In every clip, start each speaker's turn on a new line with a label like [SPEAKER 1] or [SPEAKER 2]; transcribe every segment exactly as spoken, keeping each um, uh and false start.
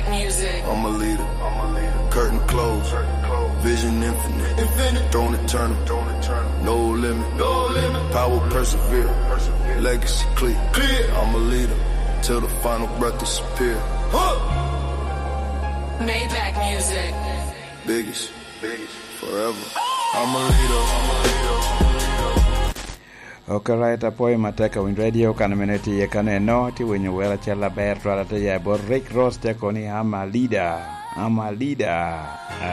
[SPEAKER 1] music.
[SPEAKER 2] I'm a leader. I'm a leader. Curtain closed. Vision infinite. Infinite. Throne eternal. Throne eternal. No limit. No limit. Power persevere. Persevere. Legacy clear. Clear. I'm a leader. Till the final breath disappear. Huh.
[SPEAKER 1] Maybach music.
[SPEAKER 2] Biggest. Biggest. Forever. I'm a leader. I'm a leader.
[SPEAKER 3] Okay, right, apoi mateka win radio kana meneti ye kana no ti wenyo wera chela ber twala te ya bor Rick Ross te koni ama leader ama leader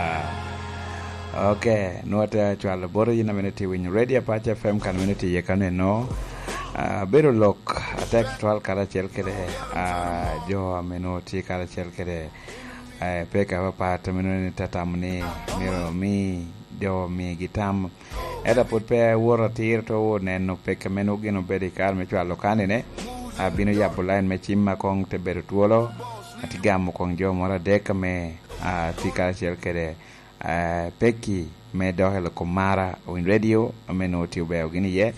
[SPEAKER 3] ah okay no te twala bor yina meneti win radio pa F M kana meneti ye kana no ah bero lok attack twal kara chel kere ah jo amenoti kara chel kere eh peka pa tamene tatamne miro mi do mi gitam era pot pe wora tir to neno peke meno gino bedi kar me chwalo kanine abino ya line me chimma kong te beru tuolo atigamo kong jo mora deka me a tika chel kere a peki me dohelo komara win radio ameno ti be gini ye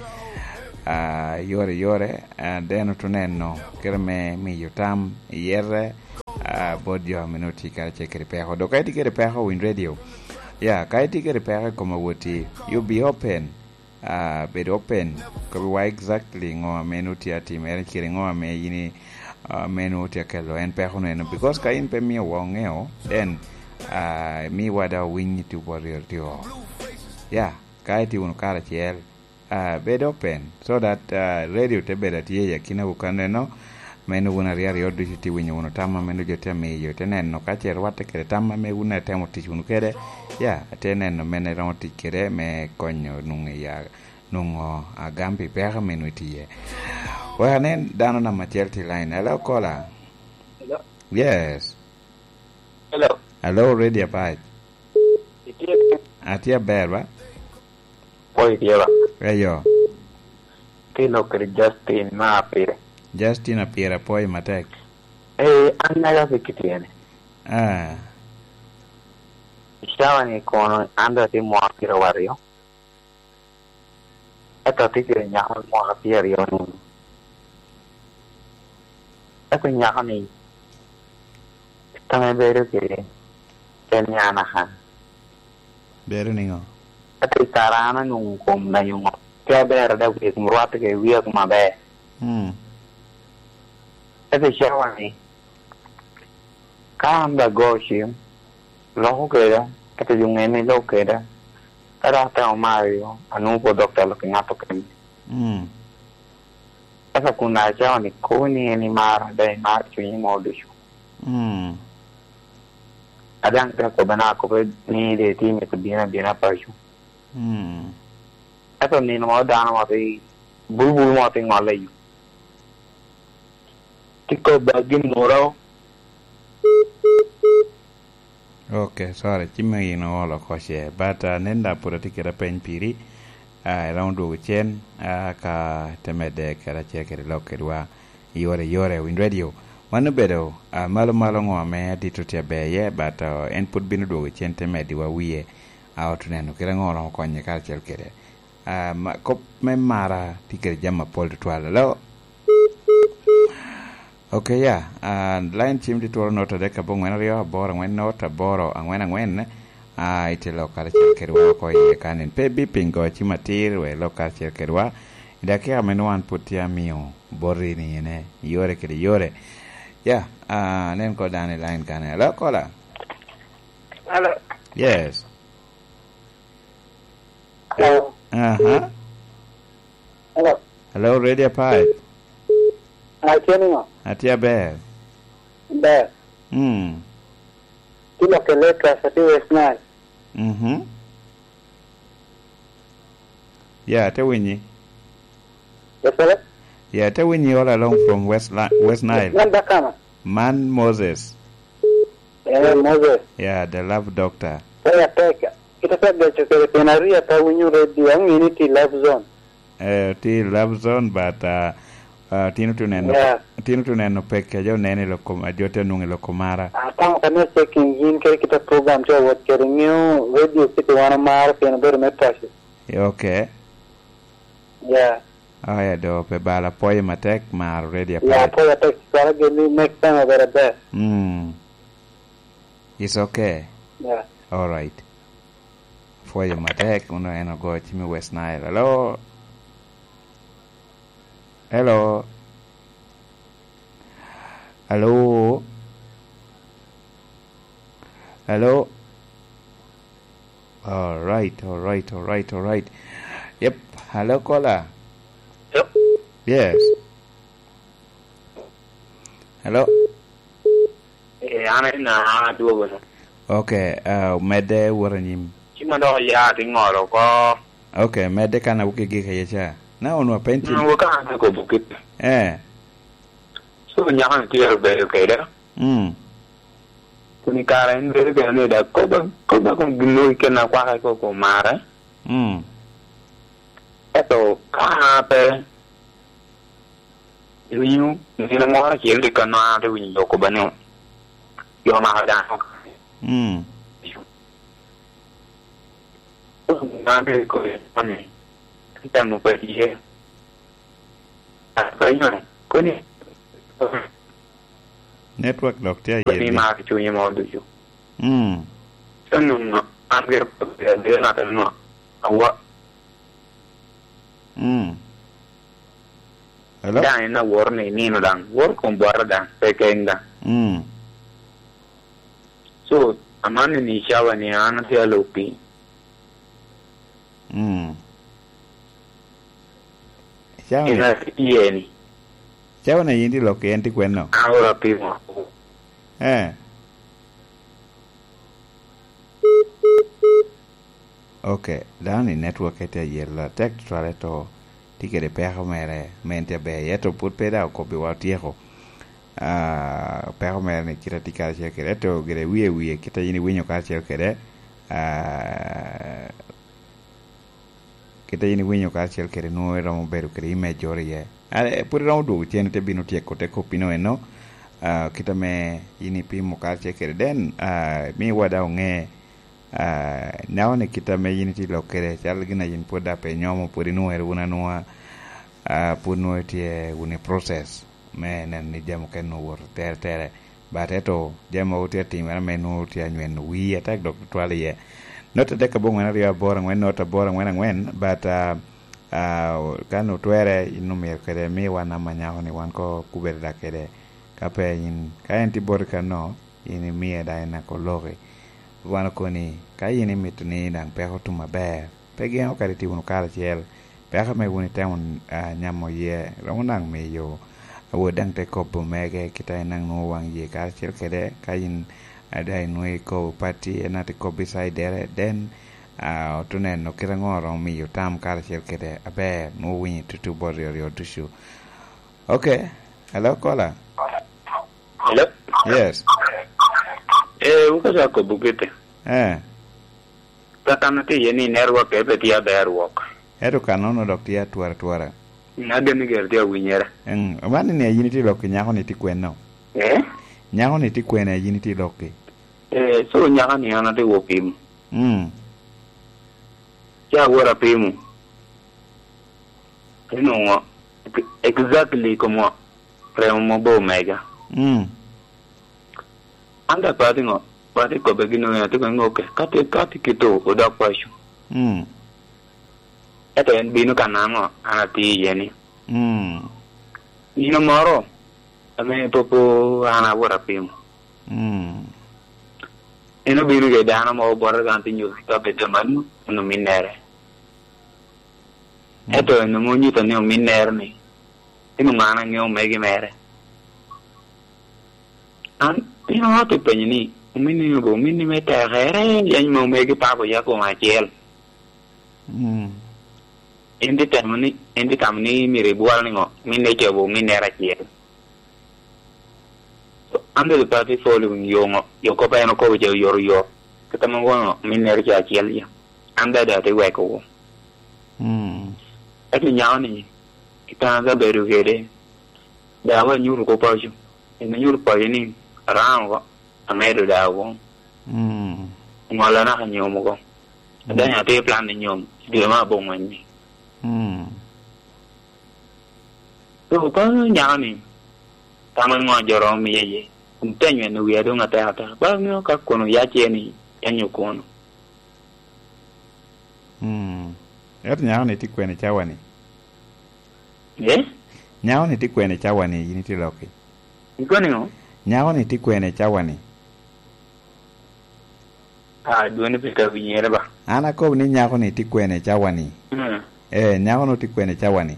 [SPEAKER 3] a yore yore deno to neno kere me mi yotam yere a bodio ameno tika chekere pe ho do kai tikere pe ho win radio. Yeah, kai tike repair como woti you be open uh be open ko why exactly ngo menu ti ati mere kire ngo me yini uh, menu ti akelo en pe hono no because kai in pe mi wongeo then uh mi wada win to warrior tio yeah kai ti un kara chiel uh be open so that uh, radio te be that ye yakina ukane no menu una ria rio du ti winyo uno tama menu jote me yo tenen no ka cher wate kere tama me una temo ti unu kere ya tenen no mene ron ti kere me konyo nunge ya nungo agambi pera menu ti ye wa nen dano na material line. Hello caller.
[SPEAKER 4] Hello.
[SPEAKER 3] Yes.
[SPEAKER 4] Hello.
[SPEAKER 3] Hello radio page.
[SPEAKER 4] Itia.
[SPEAKER 3] Atia berba.
[SPEAKER 4] Poi dieva.
[SPEAKER 3] Eyo.
[SPEAKER 4] Kilo kere Justin ma apire.
[SPEAKER 3] Justin apira poi matek.
[SPEAKER 4] Eh, annaga fikitiene.
[SPEAKER 3] Ah.
[SPEAKER 4] Ishtawani kono anda ti mo apira wario. Ata tikire nyaho mo apira yo nu. Ata nyaho ni. Tame bere kire. Kenyana ha.
[SPEAKER 3] Bere ningo.
[SPEAKER 4] Ata tarana nung kom na yung. Kaya bere da wik mruat ke wiak mabe.
[SPEAKER 3] Hmm.
[SPEAKER 4] Ese shawani kanda goshim lo queda este yung eme lo queda era hasta Mario anupo doctor lo que nato que
[SPEAKER 3] mm
[SPEAKER 4] esa kuna shawani kuni ni mar de mar chini modishu
[SPEAKER 3] mm
[SPEAKER 4] adang ta ko bana ko ni de ti me ko bina bina pashu
[SPEAKER 3] mm
[SPEAKER 4] esa ni no dana ma te bul bul ma te ngalayu Tiko bagin moro.
[SPEAKER 3] Okay, sorry, chima ino olo koshe. But uh, nenda pura tikira pen piri. Uh, round u chen. Uh, ka temede kara chekere lokedwa. Yore yore win radio. Manu bedo. Uh, malo malo ngwa me dito tia beye. But uh, input binu du chen temedi wa wiye. Uh, tunenu kira ngoro konye kara chekere. Uh, ma, kop me mara tikira jama pol tuwala. Lo. Okay, yeah. Uh, line chim di tuoro nota deka bo ngwen rio boro ngwen nota boro angwen angwen ah ite lokal cerkerwa ko ye kanen pe biping go chimatir we lokal cerkerwa idake amenwan putia mio borri ni ne yore kede yore yeah uh nen ko dane line kan hello kola.
[SPEAKER 4] Hello.
[SPEAKER 3] Yes.
[SPEAKER 4] Hello.
[SPEAKER 3] Uh-huh.
[SPEAKER 4] Hello.
[SPEAKER 3] Hello radio pie.
[SPEAKER 4] Ai kenimo.
[SPEAKER 3] Atia bear.
[SPEAKER 4] Bear.
[SPEAKER 3] Hmm.
[SPEAKER 4] Kilo que letra sa ti West Nile.
[SPEAKER 3] Mhm. Yeah, te winyi.
[SPEAKER 4] Yes, sir.
[SPEAKER 3] Yeah, te winyi all along from West La- West Nile.
[SPEAKER 4] Nanda kama.
[SPEAKER 3] Man Moses.
[SPEAKER 4] Eh, Moses.
[SPEAKER 3] Yeah, the love doctor.
[SPEAKER 4] Saya teka. Kita saja cukup penaria tahu nyuruh dia ini di love zone.
[SPEAKER 3] Uh, ti love zone, but uh, uh, tino tuneno
[SPEAKER 4] Yeah.
[SPEAKER 3] tino tuneno peke jo nene lo kom ajote nungi lo komara.
[SPEAKER 4] Atang kami checking in kira kita program coba buat kira new radio kita wana mar pena ber metashi.
[SPEAKER 3] Okay.
[SPEAKER 4] Yeah.
[SPEAKER 3] Oh yeah, do pe bala poye matek mar radio.
[SPEAKER 4] Yeah, poya tek sara geli next time over there.
[SPEAKER 3] Hmm. It's okay.
[SPEAKER 4] Yeah.
[SPEAKER 3] All right. For your matek, uno eno go chimi West Nile. Hello. Hello. Hello. Hello. All right, all right, all right, all right. Yep. Hello, caller.
[SPEAKER 4] Yep.
[SPEAKER 3] Yes. Hello.
[SPEAKER 4] Eh, ana na duogo.
[SPEAKER 3] Okay. Uh, mede waranyim.
[SPEAKER 4] Chima do ya tingoro ko.
[SPEAKER 3] Okay, mede kana buke gika yecha. Na onwa penti.
[SPEAKER 4] No ka ko bukit.
[SPEAKER 3] Eh.
[SPEAKER 4] So nyahan tier be okay da.
[SPEAKER 3] Mm.
[SPEAKER 4] Kuni kara in be be ne da ko ba ko ba ko gino ke na kwa ko ko mara.
[SPEAKER 3] Mm.
[SPEAKER 4] Eto ka pe. Yu ni na mo ki le kana de wi ko ba ne. Yo ma da.
[SPEAKER 3] Mm.
[SPEAKER 4] Na be ko ani. Kita mo pe ye. Ah, ko ni ko ni.
[SPEAKER 3] Network doctor
[SPEAKER 4] Ni
[SPEAKER 3] ye.
[SPEAKER 4] ma ki chu ye mo du ju.
[SPEAKER 3] Mm.
[SPEAKER 4] Sanu angger de na ta no. Awa
[SPEAKER 3] Mm. Hello?
[SPEAKER 4] dan na wor ni ni no dan wor kon bar dan pekenda.
[SPEAKER 3] Mm.
[SPEAKER 4] So amani ni shawa ni ana te alopi.
[SPEAKER 3] Mm. Chao
[SPEAKER 4] Ina yeni.
[SPEAKER 3] chao na yindi lo que enti kweno.
[SPEAKER 4] Ahora pimo.
[SPEAKER 3] Eh. Okay, dani network ete yella tek trareto tikere pejo mere mente be yeto put peda ko be watieko. Ah, pejo mere ni kira tikara che kereto gere wie wie kita yini winyo ka che kere. Ah, kita yini winyo ka che kere no era mo beru kere me jorie. Ale pur ro do tiene te binu tieko te kopino eno. Ah, kita me yini pimo ka che kere den ah mi wada nge Uh, naone kita me yiniti lo kere chal gina yin poda pe nyomo puri nuer una nuwa uh, punu tie uni process me nen ni jamo ken no wor ter tere bateto jamo utia timera me no tia nyen wi attack doctor twali ye nota de ka bongo na ria bora ngwen nota bora ngwen ngwen but uh, uh, kanu twere inu me kere mi wana manyaho ni wan ko kuberda kere kape yin kaenti bor kano ini mi da na ko loge wana koni kai ni mituni nang peho tu maber pege o kariti uno kala chiel peho me woni taun nyamo ye ronang me yo awodang te ko bomege kita nang no wang ye kala chiel kede kain ada no ko pati enati ko beside there then uh tunen no kira ngoro mi yo tam kala chiel kede abe no wini tutu bor yo yo tushu. Okay, hello caller.
[SPEAKER 4] Hello.
[SPEAKER 3] Yes.
[SPEAKER 4] Eh, uka sa ko bukite.
[SPEAKER 3] Eh.
[SPEAKER 4] Tatana te yeni network e be dia network.
[SPEAKER 3] Edo kanono doktia tuara tuara.
[SPEAKER 4] Na de ni ger dia winyera.
[SPEAKER 3] En mani ne yiniti lokki nyako ni tikweno.
[SPEAKER 4] Eh?
[SPEAKER 3] Nyako ni tikwena yiniti lokki.
[SPEAKER 4] Eh, so nyaka ni ana te wopim.
[SPEAKER 3] Mm.
[SPEAKER 4] Ya wora pimu. Ino exactly como premo bo mega.
[SPEAKER 3] Mm.
[SPEAKER 4] Anda pati ngo, pati ko begino ya tuko ngoke, kati kati kito oda kwashu.
[SPEAKER 3] Mm.
[SPEAKER 4] Ito en binu kanango, anati yeni.
[SPEAKER 3] Mm.
[SPEAKER 4] Ino moro, ame popo ana wora pimu.
[SPEAKER 3] Mm.
[SPEAKER 4] Ino binu ke dana mo bora ganti nyu ka bedaman no minere. Ito en mo nyu tanyo minere ni. Ino mana nyo megi mere. An ino hatu penyini, umini ngo umini me terere yan mo megi papo ya ko machiel.
[SPEAKER 3] Mm.
[SPEAKER 4] Indi tamni indi tamni mi ribual ngo mine chebo minera chiel. Ando de pati folu yongo yoko pa no ko je yor yo. Kita mongo minera cha chiel ya. Anda da te weko.
[SPEAKER 3] Mm.
[SPEAKER 4] Ati nyawni. Kita anda beru gede. Dawa nyuru ko pa ju. Ina nyuru pa ni rango amedo dawo.
[SPEAKER 3] Mm.
[SPEAKER 4] Ngola na kanyomo ko. Ada nya te plan ni nyom. Dia ma bong ni.
[SPEAKER 3] Mm.
[SPEAKER 4] So pa nyawni. Taman ngo joro mi ye. kumtenyo no wiado ngata ata ba ngio ka kono yache ni yanyo kono
[SPEAKER 3] mm et nyao ni tikwene chawani
[SPEAKER 4] eh
[SPEAKER 3] nyao ni tikwene chawani yini tiloki
[SPEAKER 4] ikoni no
[SPEAKER 3] nyao ni tikwene chawani
[SPEAKER 4] ah duone pita winyere ba
[SPEAKER 3] ana ko ni nyao ni tikwene chawani
[SPEAKER 4] mm
[SPEAKER 3] eh nyao no tikwene chawani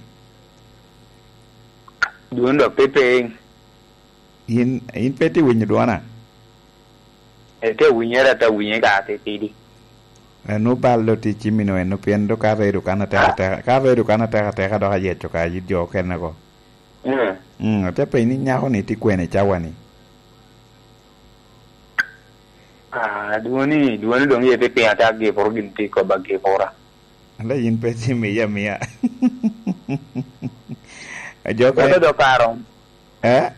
[SPEAKER 4] duondo pepe
[SPEAKER 3] in in peti winyo duana
[SPEAKER 4] ete winyere ta winyega te tidi
[SPEAKER 3] no ballo ti chimino en no piendo ka veru kana ta ta ka veru kana ta ta ka do ha yecho ka yi jo ken ko
[SPEAKER 4] mm
[SPEAKER 3] mm te pe ni nyao ni tikwene chawani
[SPEAKER 4] ah duoni duoni dong ye pepe ata ge por ginti ko bagge pora
[SPEAKER 3] ala yin peti mi ya mi ya jo
[SPEAKER 4] ka
[SPEAKER 3] ka
[SPEAKER 4] do karo
[SPEAKER 3] eh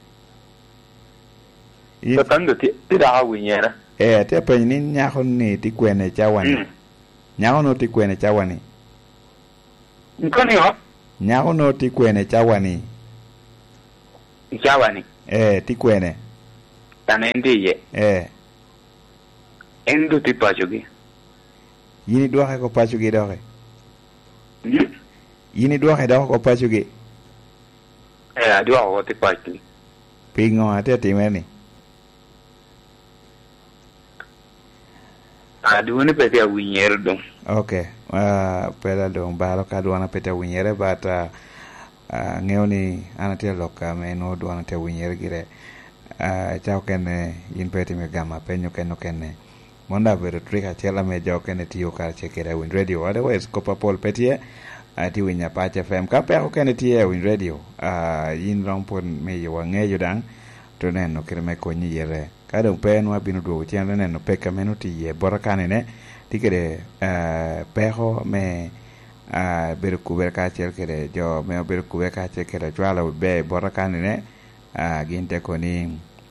[SPEAKER 4] to tango ti ti da winyere
[SPEAKER 3] eh te pe ni nyao ni tikwene chawani nyao no tikwene chawani
[SPEAKER 4] ikoni no
[SPEAKER 3] nyao no tikwene chawani
[SPEAKER 4] chawani
[SPEAKER 3] eh tikwene
[SPEAKER 4] tanendiye
[SPEAKER 3] eh
[SPEAKER 4] endo ti pajogi
[SPEAKER 3] yini doxe ko pacugi doxe
[SPEAKER 4] hmm
[SPEAKER 3] yini doxe doxe ko pacugi
[SPEAKER 4] eh adu awo ti pajogi
[SPEAKER 3] pingo ate timeni
[SPEAKER 4] adu ni pete a winyere dong
[SPEAKER 3] okay uh pela dong balo ka duana pete winyere bata uh, ngeoni anate loka me no duana te winyere gire uh chao kene yin pete me gama penyo keno kene monda vero trika chela me jo kene tiyo ka chekera win radio otherwise kopa pol petie ati winya pache fm ka pe ko kene tie win radio uh yin rompon me yo ngeyo dang to neno kire me ko nyire ka dong pe no binu do tian neno pe ka menu ti ye borakane ne tikere uh peho me uh ber kuber ka chel kere jo me ber kuber ka chekera jwala be borakane ne uh ginte ko ni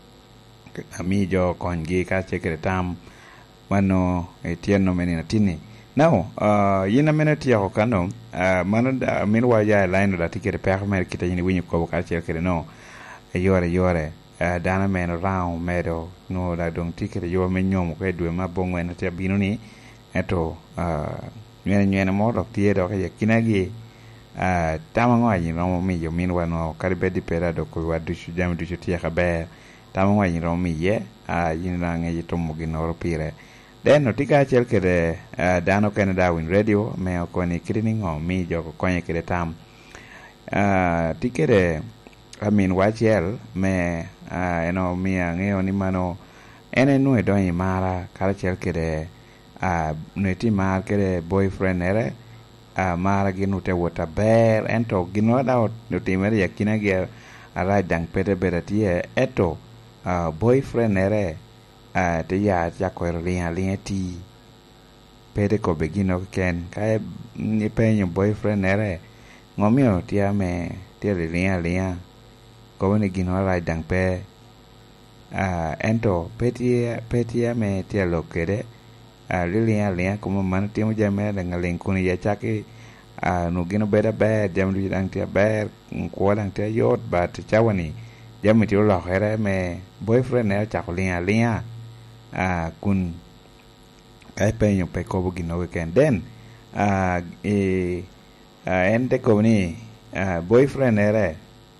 [SPEAKER 3] ami jo kongi ka chekere tam mano etieno menina tini now uh yina menati ya kano uh mano da minwa ya line da tikere per mer kita yini winyi ko ka chekere no yore yore uh dana men round medo no da dong tikere yo men nyom ko edwe ma bongo na te binu ni eto uh nyene nyene mo dok tie do ka kinagi uh tamango yin no mi yo minwa no karibe di pera do ko wadu shu jam du tie ka be tamango yin no mi ye uh yin na ngi to mo ginoro pire den notika chel kede uh, dano kene da win radio me ko ni krini ngo mi jo ko konye kede tam uh, tikere amin wachel me uh, eno mi angeo ni mano ene nu edo yi mara kala chel kede uh, neti mar kede boyfriend ere uh, mara ginu te wota ber ento ginu da no timere yakina ge ala dang pete beratie eto uh, boyfriend ere Uh, te ya ya ko ria ria ti pede ko begino ken kai ni penyo boyfriend ere ngomio tia me tia ria ria ko ne gino ra dang pe uh, ento petia petia me tia lokere uh, ria ria como man timo jame da ngalen kuni ya chaki uh, no gino beda be jam du dang tia ber ko dang tia yot bat chawani jam ti lo here me boyfriend ere cha ko ria ria uh kun kai penyo pe ko bugino weekend then uh e uh ente ko ni uh boyfriend ere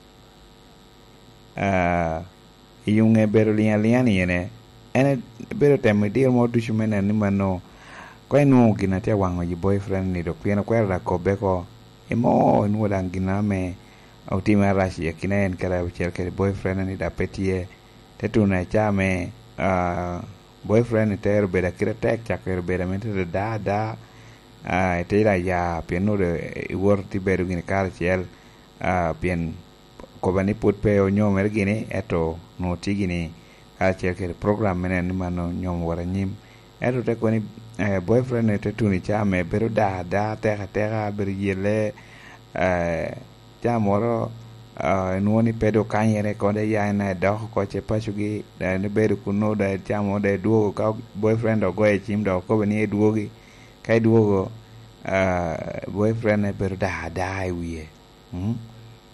[SPEAKER 3] uh yunge berlian lian ene ene bero temo dir mo du chumena ni mano ko enu gina te wango yi boyfriend ni do piano ko ra ko be ko e mo nu dan gina me autima rashi yakinen kala ucher ke boyfriend ni da petie te tuna chame uh boyfriend ter beda kira tek chaker beda mente da da ah te ira ya piano de worti beru gini kar chel ah pien ko bani put pe o nyom er gini eto no tigini kar chel ke program menen mano nyom wara nyim eto te ko ni boyfriend te tuni chame beru da da te te beru yele eh chamoro uh nuoni pedo kanyere ko de ya na do ko che pachugi da ne beru kuno da chamo de duo ka boyfriend go e chim do ko bani duogi kai duogo uh boyfriend e beru da da wiye hm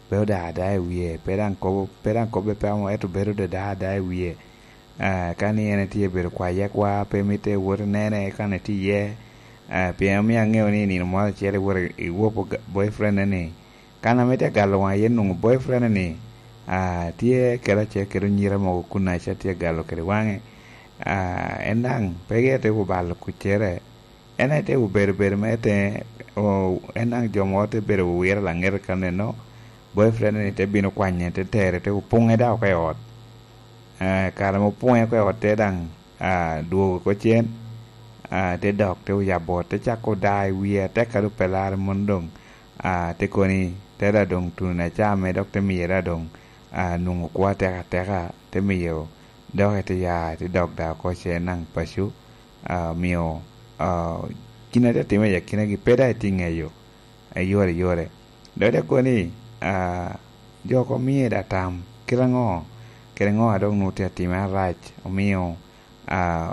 [SPEAKER 3] bedo da da wiye pedan ko pedan ko be pamo eto bedo da da wiye ah kani ene tie bedo kwa ye kwa pe mite wor nene kane ti ye ah pe mi angeo ni ni mo chere wor i wopo boyfriend ni kana mete galo wa ye nungu boyfriend ni ah tie kera che kero nyira mo kuna cha tie galo kere wange ah endang pege te ko bal ku chere ene te u ber ber mete o endang jomo te ber u yer la nger kane no boyfriend ni te bino kwanye te tere te u punge da ko ot ah kara mo punge ko ot te dang ah duo ko chen ah te dok te u ya bot te chako dai wi te ka du pelar mondong ah te koni te da dong tu na cha me dok te mi ra dong ah nungu kwa te ka te ka te mi yo dok te ya te dok da ko chen nang pasu ah mio ah kina te me ya kina gi peda tinga yo ayore yore do de koni ah joko mi da tam kirango kirango adong nu te tima rach omio ah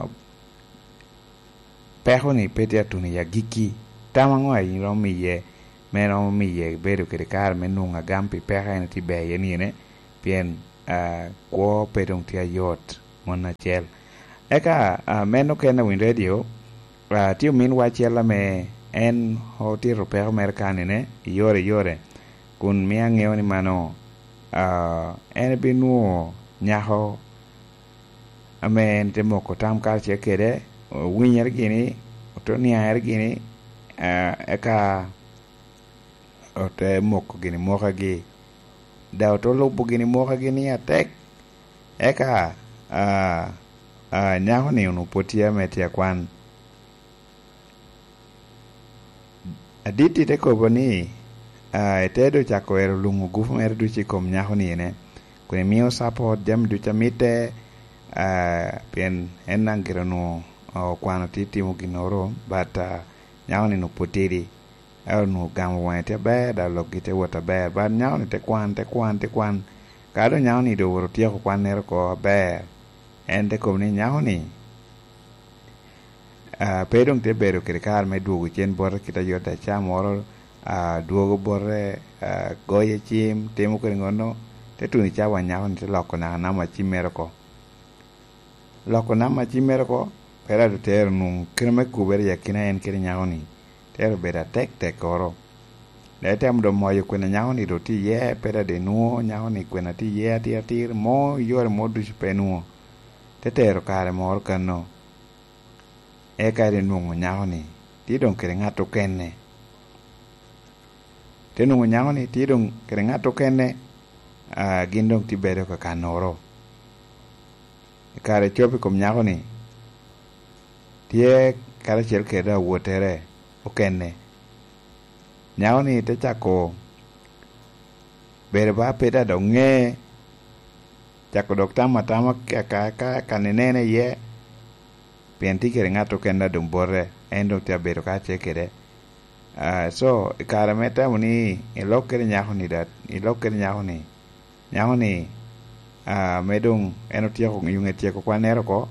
[SPEAKER 3] peho ni pete atuni ya giki tamango ai ro mi ye me ro mi ye beru ke kar me nunga gampi peha ni ti be ye ni ne pien ah ko pedong ti ayot mona chel eka meno kena win radio ah ti min wa chela me en hoti ro peho merkane ne yore yore kun mi angeo ni mano ah en binu nyaho amen te moko tam kal che kede winyer gini to ni ayer gini eka ote moko gini moka gi da to lobo gini moka gini atek eka ah ah nyaho ni unu potia metia kwan aditi te ko boni ah etedo chako ero lungu gufu mer du chi kom nyaho ni ne kune mio support jam du chamite ah pien enang kirano o kwano titi mo ginoro but uh, nyawo ni no potiri el no gam wante be da logite wota be but nyawo ni te kwan te kwan te kwan kado nyawo ni do woro tie ko kwan ner ko be ende ko ni nyawo ni ah uh, pedong te bero kirkar me dugo chen bor kita yota cha moro ah uh, dugo borre uh, goye chim temo ko ngono te tuni cha wa nyawo ni te loko na na ma chimero ko loko na ma chimero ko pera do ter nung kreme kuber ya kina en kiri nyawni ter beda tek tek oro le tem do moyo kwena nyawni do ti ye pera de nuo nyawni kwena ti ye ti atir mo yor modu penuo te ter kare mor kano e kare nungo nyawni ti don kire ngato kenne te nungo nyawni ti don kire ngato kenne a gindong ti beda ko kanoro kare chopi kom nyawni tie kala chel keda wotere okenne nyawni te chako berba peda donge chako dokta matama ka ka kanene ye penti kere ngato kenda dumbore endo te bero ka chekere ah so kara meta muni elokere nyawni dat elokere nyawni nyawni ah medung eno tie ko yunge tie ko kwanero ko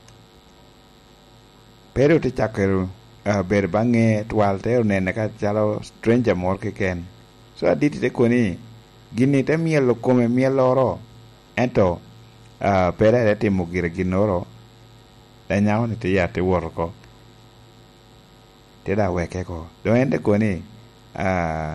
[SPEAKER 3] pero te chakero uh, ber bange twalte ne naka chalo stranger mor ke ken so aditi te koni gini te mielo come mielo ro ento uh, pere te mugire ginoro da nyawo ne te ya te worko te da weke ko do ende koni ah uh,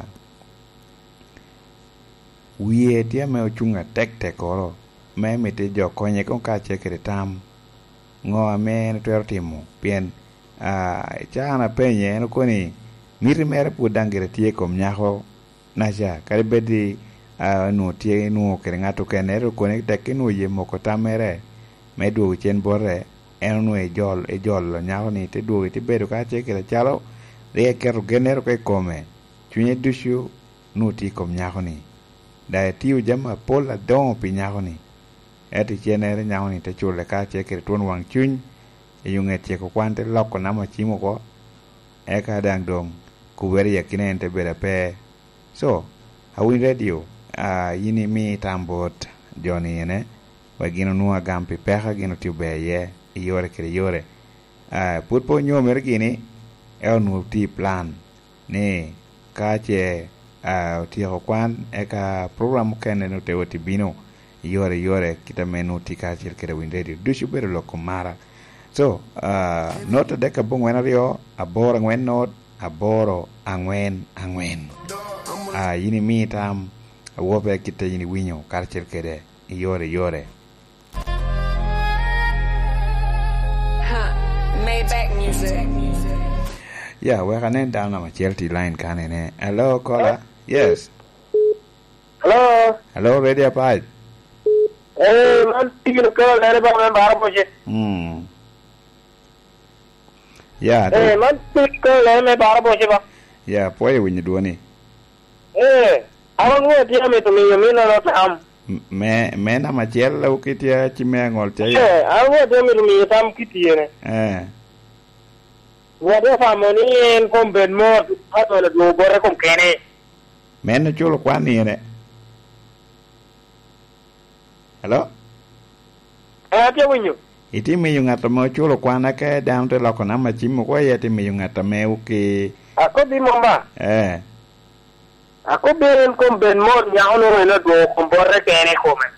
[SPEAKER 3] wie te me ochunga tek tek oro me me te jo konye kon ka chekere tam ngo amen to timo pien ah chana penye no koni miri mere pu dangere tie kom nyaho naja karibedi ah no tie no kere ngato kenero koni tek no ye moko tamere medu chen bore en no e jol e jol nyaho ni te du ti bedo ka che kere chalo re kero genero ke come chunye dushu no ti kom nyaho ni da tiu jama pola don pi nyaho ni eti chenere nyawni te chule ka che kere tuon wang chuny e yunge che ko kwante loko na ma chimo ko e ka dang dong ku weri ya kinen te bere pe so hawin radio a uh, yini mi tambot joni ene wa gino nuwa gampi peha gino tiu be ye yore kere yore a uh, put po nyomer gini e onu ti plan ne ka che a tieko kwan eka program kene no tewo tibino yore yore kita menu tika chir kere win radio dushu bero loko mara so uh, nota deka bungwen ario aboro ngwen not aboro angwen angwen a uh, yini mi tam wope kita yini winyo kar chir kere yore yore
[SPEAKER 1] Maybach music.
[SPEAKER 3] Yeah, we're gonna down on a Chelsea line can in. Hello, caller. Yes.
[SPEAKER 5] Hello.
[SPEAKER 3] Hello, Radio Pipe.
[SPEAKER 5] Hey, man, you know, girl, everybody man, Baraboche.
[SPEAKER 3] Hmm. Yeah.
[SPEAKER 5] Hey, man, girl, everybody Baraboche ba.
[SPEAKER 3] Yeah, boy, when you do any.
[SPEAKER 5] Hey, I don't know what me to me, you mean not am.
[SPEAKER 3] Me, me na machel o kitia chimengol cha.
[SPEAKER 5] Hey, I want to me to me tam kitie.
[SPEAKER 3] Eh.
[SPEAKER 5] Whatever family en kom ben mo, ato le do bore kom kene.
[SPEAKER 3] Me no chulo kwani ne. Hello?
[SPEAKER 5] Eh, te winyo.
[SPEAKER 3] Iti mi yung ato mo chulo kwana ke down to loko na machimu kwa yeti mi yung ato me uki.
[SPEAKER 5] Ako di momba.
[SPEAKER 3] Eh.
[SPEAKER 5] Ako ben kom ben mo, ya ono le do kom bore kene kom.